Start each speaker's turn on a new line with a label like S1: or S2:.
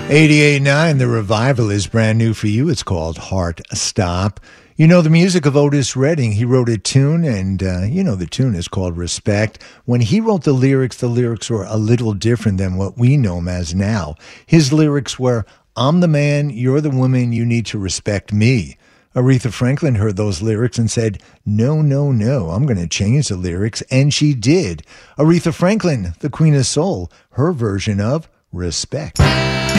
S1: 88.9, The Revival is brand new for you. It's called Heart Stop. You know the music of Otis Redding. He wrote a tune, and the tune is called Respect. When he wrote the lyrics were a little different than what we know them as now. His lyrics were, I'm the man, you're the woman, you need to respect me. Aretha Franklin heard those lyrics and said, no, no, no, I'm going to change the lyrics, and she did. Aretha Franklin, the Queen of Soul, her version of Respect.